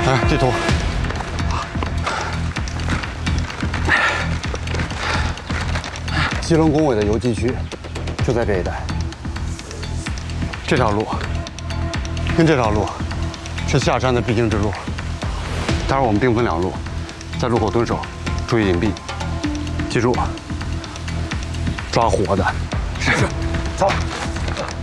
看地图。基隆工委的游击区就在这一带。这条路跟这条路是下山的必经之路。待会儿我们兵分两路，在路口蹲守，注意隐蔽。记住，抓活的。是，走。